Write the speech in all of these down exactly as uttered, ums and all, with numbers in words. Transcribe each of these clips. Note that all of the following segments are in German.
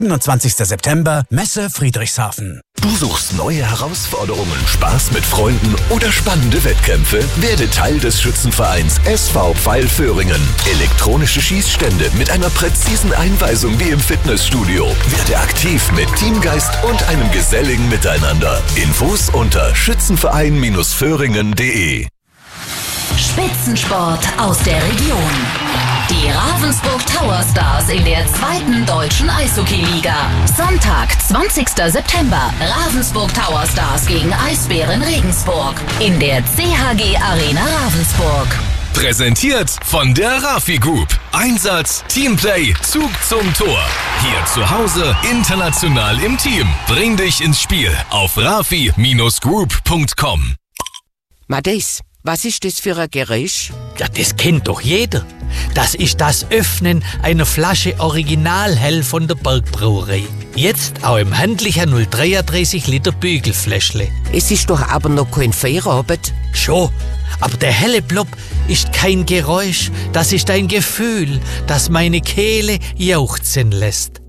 siebenundzwanzigster September, Messe Friedrichshafen. Du suchst neue Herausforderungen, Spaß mit Freunden oder spannende Wettkämpfe? Werde Teil des Schützenvereins S V Pfeil-Föhringen. Elektronische Schießstände mit einer präzisen Einweisung wie im Fitnessstudio. Werde aktiv mit Teamgeist und einem geselligen Miteinander. Infos unter schützenverein Föhringen punkt de. Spitzensport aus der Region. Die Ravensburg Tower Stars in der zweiten deutschen Eishockey-Liga. Sonntag, zwanzigster September. Ravensburg Tower Stars gegen Eisbären Regensburg in der C H G Arena Ravensburg. Präsentiert von der Rafi Group. Einsatz, Teamplay, Zug zum Tor. Hier zu Hause, international im Team. Bring dich ins Spiel auf rafi Group punkt com. Matthias, was ist das für ein Geräusch? Ja, das kennt doch jeder. Das ist das Öffnen einer Flasche Originalhell von der Bergbrauerei. Jetzt auch im handlichen null dreiunddreißig Liter Bügelfläschle. Es ist doch aber noch kein Feierabend. Schon, aber der helle Blob ist kein Geräusch, das ist ein Gefühl, das meine Kehle jauchzen lässt.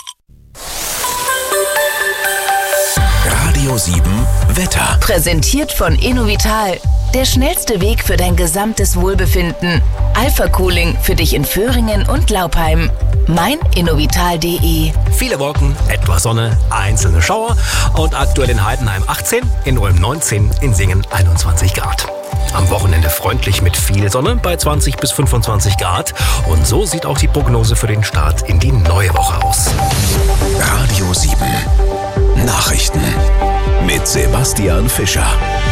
Radio sieben Wetter. Präsentiert von Innovital. Der schnellste Weg für dein gesamtes Wohlbefinden. Alpha Cooling für dich in Föhringen und Laupheim. mein innovital punkt de. Viele Wolken, etwas Sonne, einzelne Schauer und aktuell in Heidenheim achtzehn, in Ulm neunzehn, in Singen einundzwanzig Grad. Am Wochenende freundlich mit viel Sonne bei zwanzig bis fünfundzwanzig Grad. Und so sieht auch die Prognose für den Start in die neue Woche aus. Radio sieben Nachrichten mit Sebastian Fischer.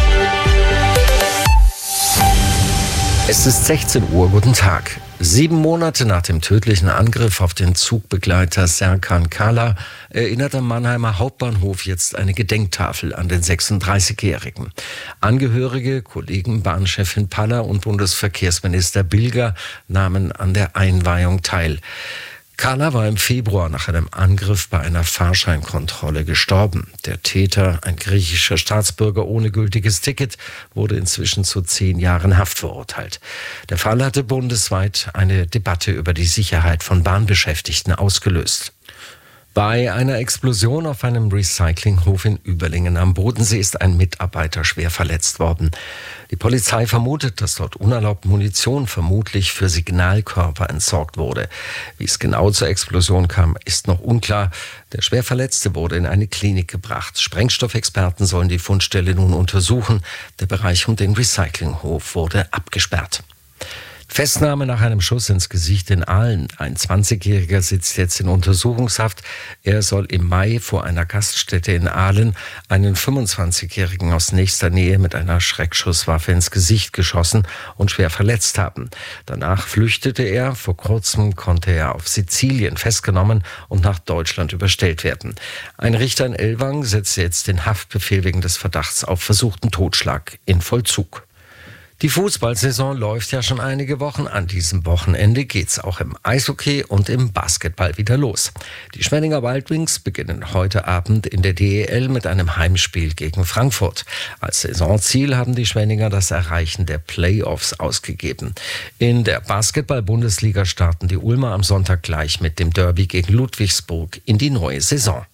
Es ist sechzehn Uhr, guten Tag. Sieben Monate nach dem tödlichen Angriff auf den Zugbegleiter Serkan Kala erinnert am Mannheimer Hauptbahnhof jetzt eine Gedenktafel an den sechsunddreißigjährigen. Angehörige, Kollegen, Bahnchefin Paller und Bundesverkehrsminister Bilger nahmen an der Einweihung teil. Kala war im Februar nach einem Angriff bei einer Fahrscheinkontrolle gestorben. Der Täter, ein griechischer Staatsbürger ohne gültiges Ticket, wurde inzwischen zu zehn Jahren Haft verurteilt. Der Fall hatte bundesweit eine Debatte über die Sicherheit von Bahnbeschäftigten ausgelöst. Bei einer Explosion auf einem Recyclinghof in Überlingen am Bodensee ist ein Mitarbeiter schwer verletzt worden. Die Polizei vermutet, dass dort unerlaubt Munition vermutlich für Signalkörper entsorgt wurde. Wie es genau zur Explosion kam, ist noch unklar. Der Schwerverletzte wurde in eine Klinik gebracht. Sprengstoffexperten sollen die Fundstelle nun untersuchen. Der Bereich um den Recyclinghof wurde abgesperrt. Festnahme nach einem Schuss ins Gesicht in Aalen. Ein zwanzigjähriger sitzt jetzt in Untersuchungshaft. Er soll im Mai vor einer Gaststätte in Aalen einen fünfundzwanzigjährigen aus nächster Nähe mit einer Schreckschusswaffe ins Gesicht geschossen und schwer verletzt haben. Danach flüchtete er. Vor kurzem konnte er auf Sizilien festgenommen und nach Deutschland überstellt werden. Ein Richter in Ellwangen setzt jetzt den Haftbefehl wegen des Verdachts auf versuchten Totschlag in Vollzug. Die Fußballsaison läuft ja schon einige Wochen. An diesem Wochenende geht's auch im Eishockey und im Basketball wieder los. Die Schwenninger Wild Wings beginnen heute Abend in der D E L mit einem Heimspiel gegen Frankfurt. Als Saisonziel haben die Schwenninger das Erreichen der Playoffs ausgegeben. In der Basketball-Bundesliga starten die Ulmer am Sonntag gleich mit dem Derby gegen Ludwigsburg in die neue Saison.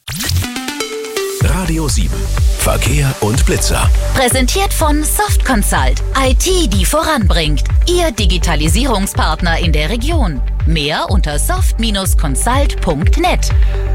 Radio sieben Verkehr und Blitzer. Präsentiert von Soft Consult. I T, die voranbringt. Ihr Digitalisierungspartner in der Region. Mehr unter soft consult punkt net.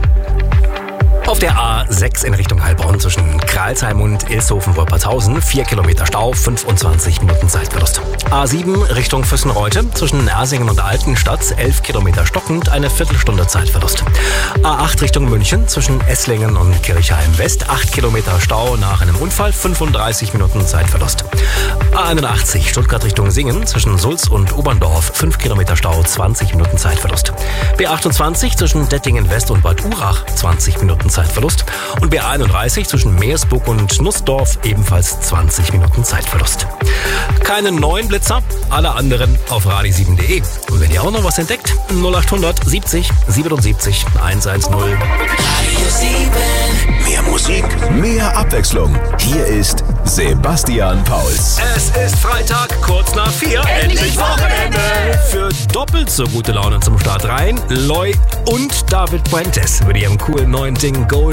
Auf der A sechs in Richtung Heilbronn zwischen Kralsheim und Ilshofen-Wolpertshausen vier Kilometer Stau, fünfundzwanzig Minuten Zeitverlust. A sieben Richtung Füssenreute zwischen Ersingen und Altenstadt elf Kilometer stockend, eine Viertelstunde Zeitverlust. A acht Richtung München zwischen Esslingen und Kirchheim West acht Kilometer Stau nach einem Unfall, fünfunddreißig Minuten Zeitverlust. A einundachtzig Stuttgart Richtung Singen zwischen Sulz und Oberndorf fünf Kilometer Stau, zwanzig Minuten Zeitverlust. B achtundzwanzig zwischen Dettingen West und Bad Urach zwanzig Minuten Zeitverlust. Und B einunddreißig zwischen Meersburg und Nussdorf ebenfalls zwanzig Minuten Zeitverlust. Keine neuen Blitzer, alle anderen auf radio sieben punkt de. Und wenn ihr auch noch was entdeckt, null acht hundert siebzig siebenundsiebzig hundertzehn. sieben. Mehr Musik, mehr Abwechslung. Hier ist Sebastian Pauls. Es ist Freitag, kurz nach vier. Endlich Wochenende. Für doppelt so gute Laune zum Start rein, Loy und David Puentes mit ihrem coolen neuen Ding Golden